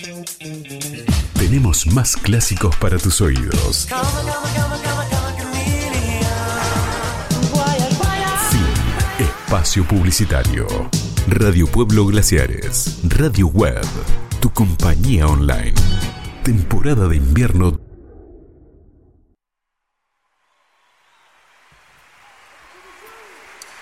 Tenemos más clásicos para tus oídos. Fin. Espacio publicitario. Radio Pueblo Glaciares. Radio Web. Tu compañía online. Temporada de invierno